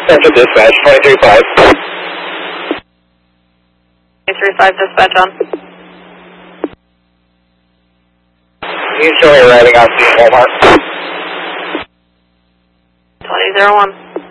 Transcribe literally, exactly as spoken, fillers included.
Central Dispatch, twenty-three five. twenty-three five dispatch on. Can you show me arriving on scene Walmart? twenty zero one.